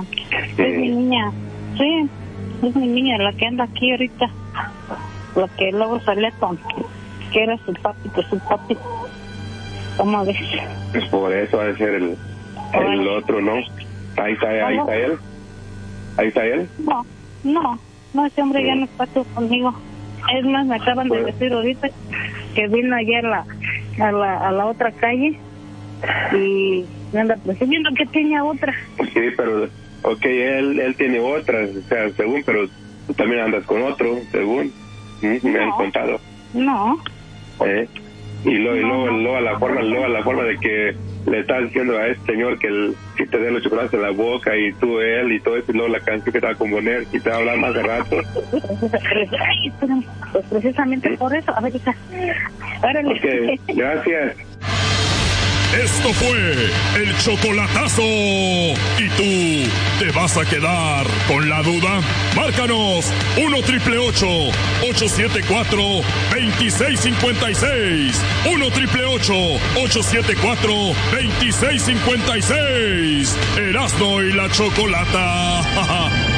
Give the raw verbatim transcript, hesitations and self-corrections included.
Ah, es mi niña. Sí, es mi niña la que anda aquí ahorita. La que luego salió con... que era su papi, que su papi. ¿Cómo ves? Pues por eso ha de ser el, el otro, ¿no? Ahí está, ahí está él. Ahí está él. No, no, no, ese hombre ya no está conmigo. Es más, me acaban de decir ahorita que vino ayer a la, a la, a la otra calle y me anda presumiendo que tenía otra. Sí, pero, ok, él, él tiene otra, o sea, según, pero tú también andas con otro, según, ¿Mm? me No. han contado. No. ¿Eh? Y luego, y No, luego, no. luego la forma, luego la forma de que le estás diciendo a este señor que el, si te dé los chocolates en la boca y tú él y todo eso, y luego la canción que te va a componer y te va a hablar más de rato. Ay, espérame, pues precisamente por eso, a ver, hija, órale. Ok, gracias. Esto fue el chocolatazo. ¿Y tú te vas a quedar con la duda? Márcanos uno triple ocho, ocho siete cuatro, dos seis cinco seis. uno triple ocho, ocho siete cuatro, dos seis cinco seis. Erasmo y la Chocolata.